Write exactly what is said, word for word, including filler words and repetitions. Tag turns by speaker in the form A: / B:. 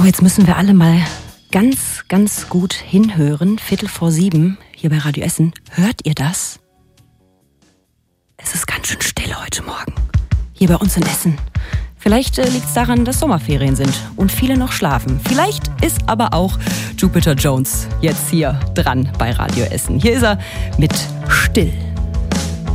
A: So, jetzt müssen wir alle mal ganz, ganz gut hinhören. Viertel vor sieben hier bei Radio Essen. Hört ihr das? Es ist ganz schön still heute Morgen. Hier bei uns in Essen. Vielleicht äh, liegt es daran, dass Sommerferien sind und viele noch schlafen. Vielleicht ist aber auch Jupiter Jones jetzt hier dran bei Radio Essen. Hier ist er mit Still.